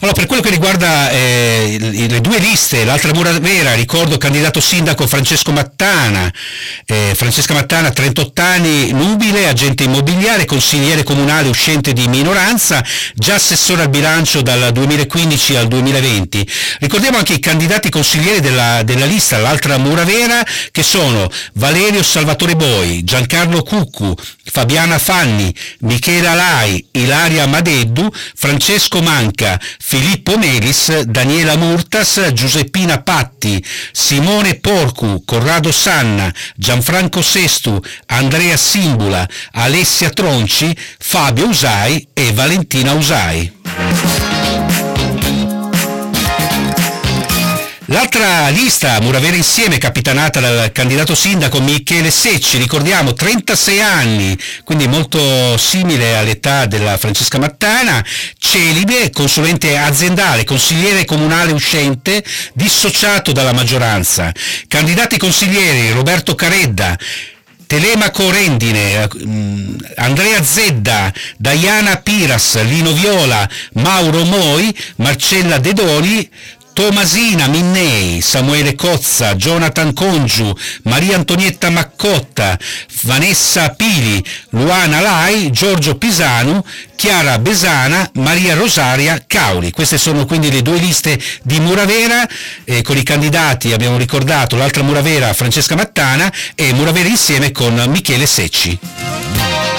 Allora, per quello che riguarda le due liste, l'altra Muravera, ricordo candidato sindaco Francesca Mattana, 38 anni, nubile, agente immobiliare, consigliere comunale uscente di minoranza, già assessore al bilancio dal 2015 al 2020. Ricordiamo anche i candidati consiglieri della lista, l'altra Muravera, che sono Valerio Salvatore Boi, Giancarlo Cuccu, Fabiana Fanni, Michela Lai, Ilaria Madeddu, Francesco Manca, Filippo Melis, Daniela Murtas, Giuseppina Patti, Simone Porcu, Corrado Sanna, Gianfranco Sestu, Andrea Simbula, Alessia Tronci, Fabio Usai e Valentina Usai. L'altra lista, Muravera Insieme, capitanata dal candidato sindaco Michele Secci, ricordiamo 36 anni, quindi molto simile all'età della Francesca Mattana, celibe, consulente aziendale, consigliere comunale uscente, dissociato dalla maggioranza. Candidati consiglieri Roberto Caredda, Telemaco Rendine, Andrea Zedda, Diana Piras, Lino Viola, Mauro Moi, Marcella Dedoni, Tomasina Minnei, Samuele Cozza, Jonathan Congiu, Maria Antonietta Maccotta, Vanessa Pili, Luana Lai, Giorgio Pisanu, Chiara Besana, Maria Rosaria Cauli. Queste sono quindi le due liste di Muravera, con i candidati abbiamo ricordato l'altra Muravera Francesca Mattana e Muravera Insieme con Michele Secci.